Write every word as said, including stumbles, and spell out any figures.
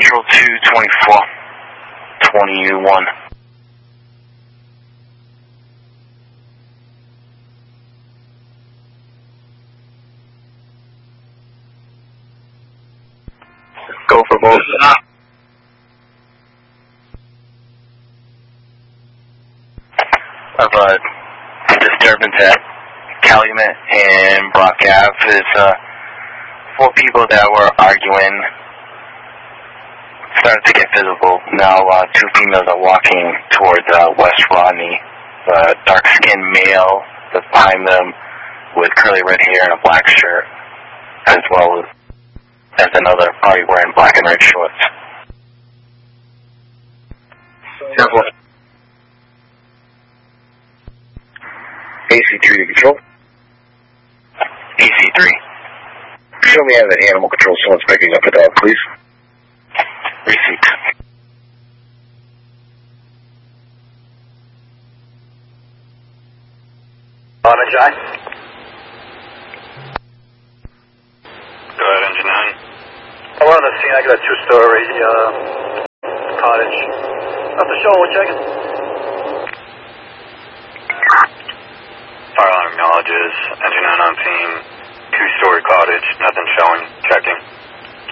Control two, twenty-four, twenty-one. Go for both. Of a disturbance at Calumet and Brock Ave. There's uh, four people that were arguing. Started to get visible. Now uh, two females are walking towards uh, West Rodney. A dark-skinned male that's behind them with curly red hair and a black shirt, as well as, as another party wearing black and red shorts. Simple. A C three to control. A C three. Show me how that animal control. Someone's picking up a dog, please. Receipt. On a Jai. Go ahead, engine nine. I went on the scene. I got a two-story uh, cottage. Not the show. We're checking. Fire alarm acknowledges. Engine nine on scene. Two-story cottage. Nothing showing. Checking.